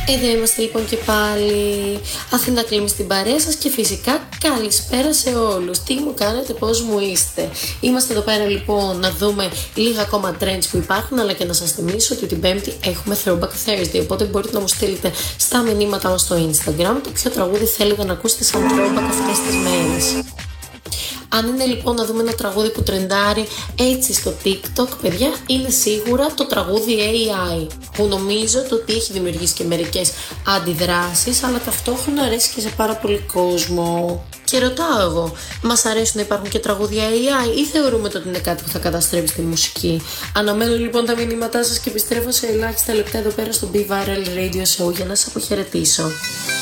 Εδώ είμαστε λοιπόν και πάλι. Αθήνα Κλίμη στην παρέα σας και φυσικά καλησπέρα σε όλους. Τι μου κάνετε, πώς μου είστε? Είμαστε εδώ πέρα λοιπόν να δούμε λίγα ακόμα trends που υπάρχουν, αλλά και να σας θυμίσω ότι την Πέμπτη έχουμε Throwback Thursday. Οπότε μπορείτε να μου στείλετε στα μηνύματα μας στο Instagram το ποιο τραγούδι θέλετε να ακούσετε σαν throwback αυτές τις μέρες. Αν είναι λοιπόν να δούμε ένα τραγούδι που τρεντάρει έτσι στο TikTok, παιδιά, είναι σίγουρα το τραγούδι AI, που νομίζω το ότι έχει δημιουργήσει και μερικές αντιδράσεις, αλλά ταυτόχρονα αρέσει και σε πάρα πολύ κόσμο. Και ρωτάω εγώ, μας αρέσουν να υπάρχουν και τραγούδια AI ή θεωρούμε ότι είναι κάτι που θα καταστρέψει τη μουσική? Αναμένω λοιπόν τα μηνύματά σας και επιστρέφω σε ελάχιστα λεπτά εδώ πέρα στο Be Viral Radio Show για να σας αποχαιρετήσω.